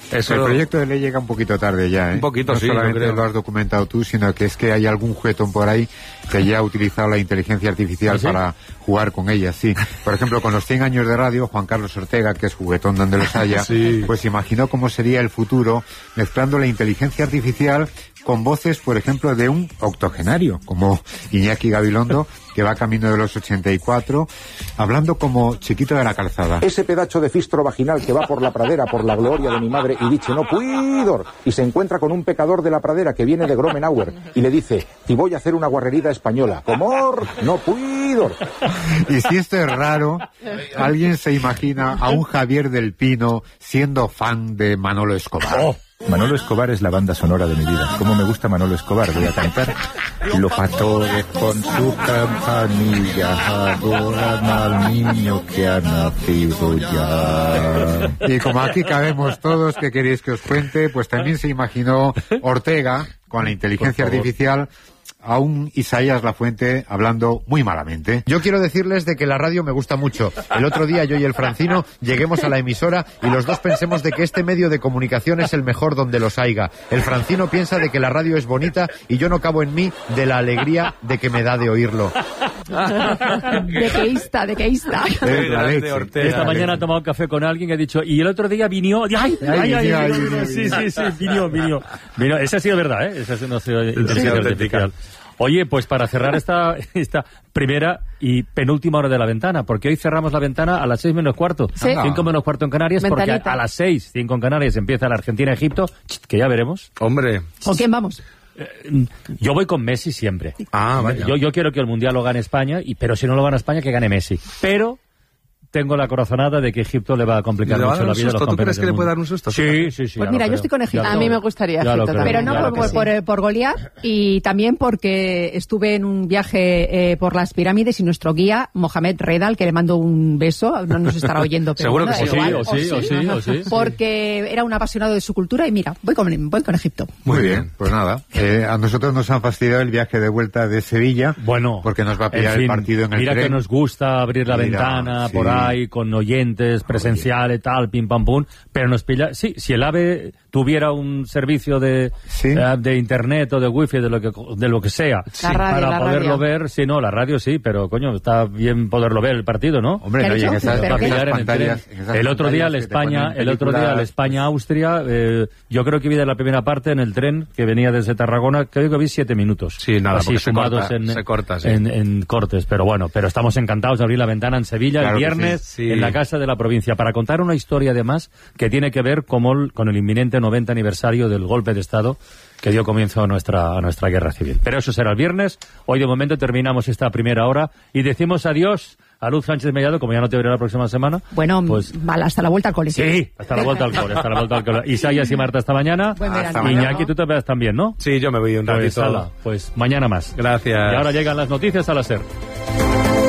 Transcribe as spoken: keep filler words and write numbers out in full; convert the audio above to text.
Eso... El proyecto de ley llega un poquito tarde ya, ¿eh? Un poquito, no sí. No solamente creo. lo has documentado tú, sino que es que hay algún juguetón por ahí que ya ha utilizado la inteligencia artificial, ¿sí?, para jugar con ella, sí. Por ejemplo, con los cien años de radio, Juan Carlos Ortega, que es juguetón donde los haya, sí. pues imaginó cómo sería el futuro mezclando la inteligencia artificial con voces, por ejemplo, de un octogenario, como Iñaki Gabilondo, que va camino de los ochenta y cuatro, hablando como Chiquito de la Calzada. Ese pedacho de fistro vaginal que va por la pradera, por la gloria de mi madre, y dice, no puidor, y se encuentra con un pecador de la pradera que viene de Gromenauer, y le dice, te voy a hacer una guarrerida española. ¿Comor? No puidor. Y si esto es raro, alguien se imagina a un Javier del Pino siendo fan de Manolo Escobar. Oh. Manolo Escobar es la banda sonora de mi vida. ¿Cómo me gusta Manolo Escobar? Voy a cantar. Los pastores con su campanilla adoran al niño que ha nacido ya. Y como aquí cabemos todos, ¿qué queréis que os cuente? Pues también se imaginó Ortega, con la inteligencia artificial, a un Isaías Lafuente hablando muy malamente. Yo quiero decirles de que la radio me gusta mucho. El otro día yo y el Francino lleguemos a la emisora y los dos pensemos de que este medio de comunicación es el mejor donde los haiga. El Francino piensa de que la radio es bonita y yo no cabo en mí de la alegría de que me da de oírlo. De que ista, de que ista. Esta mañana he tomado un café con alguien que ha dicho, y el otro día vinió... ¡Ay, ay, ay! ay, ay sí, sí, sí, vinió, vinió. vinió. Esa ha sido verdad, ¿eh? Esa ha sido inteligencia artificial. Oye, pues para cerrar esta, esta primera y penúltima hora de la ventana, porque hoy cerramos la ventana a las seis menos cuarto, ¿Sí? cinco menos cuarto en Canarias, Ventanita. porque a, a las seis, cinco en Canarias, empieza la Argentina-Egipto, que ya veremos. Hombre. ¿Con quién vamos? Eh, yo voy con Messi siempre. Ah, vaya. Yo, yo quiero que el Mundial lo gane España, y pero si no lo gana España, que gane Messi. Pero... tengo la corazonada de que Egipto le va a complicar mucho la vida a los campeones. ¿Tú crees que del le puede mundo. dar un susto? Sí, sí, sí. Pues mira, yo estoy con Egipto. A mí me gustaría Ya lo Egipto creo. Pero también. no Claro por, que sí. por, por Goliat, y también porque estuve en un viaje eh, por las pirámides y nuestro guía, Mohamed Redal, que le mando un beso, no nos estará oyendo, pero Seguro bueno, que sí, igual, o sí, o sí, o sí. porque era un apasionado de su cultura y mira, voy con, voy con Egipto. Muy bien, pues nada. Eh, a nosotros nos han fastidiado el viaje de vuelta de Sevilla. Bueno, porque nos va a pillar en fin, el partido en el mira tren. que nos gusta abrir la Mira, ventana sí. por ahí con oyentes presenciales y tal, pim pam pum, pero nos pilla. Sí, si el AVE tuviera un servicio de ¿Sí? eh, de internet o de wifi, de lo que de lo que sea, La radio, para la poderlo radio. ver, sí, no, la radio sí, pero coño, está bien poderlo ver el partido, ¿no? Hombre, ¿Qué no, ha y en dicho? esas, ¿Pero en qué? esas En el pantallas, tren. en esas El otro día pantallas al que te España, ponen el otro día al películas, España-Austria, eh, yo creo que vi de la primera parte en el tren que venía desde Tarragona, creo que vi siete minutos. Sí, nada, así porque se sumados corta, en, se corta, sí. en, en cortes, pero bueno, pero estamos encantados de abrir la ventana en Sevilla Claro el que viernes sí, sí. en la Casa de la Provincia para contar una historia además que tiene que ver con el, con el inminente noventa aniversario del golpe de Estado que dio comienzo a nuestra, a nuestra guerra civil. Pero eso será el viernes. Hoy de momento terminamos esta primera hora y decimos adiós a Luz Sánchez Mellado, como ya no te veré la próxima semana. Bueno, pues mal, hasta la vuelta al cole. sí, hasta la vuelta al cole, hasta la vuelta al cole. Isaías y Marta, hasta mañana. Buen verano. Hasta mañana. Iñaki, tú te veas también, ¿no? Sí, yo me voy un Pues, ratito. ala, pues mañana más. Gracias. Y ahora llegan las noticias a la SER.